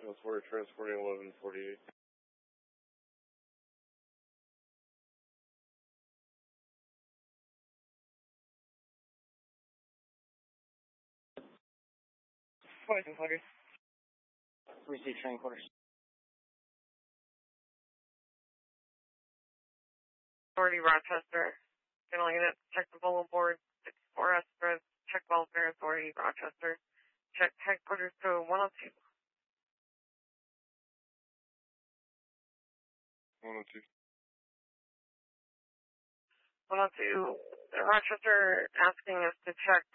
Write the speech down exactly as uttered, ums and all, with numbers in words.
Transporter transporting eleven forty-eight. twenty-two hundred. Receive training quarters. Authority Rochester. General unit, check the bolo board. sixty-four Express. Check welfare authority Rochester. Check headquarters code one oh two. one oh two. one oh two. Rochester asking us to check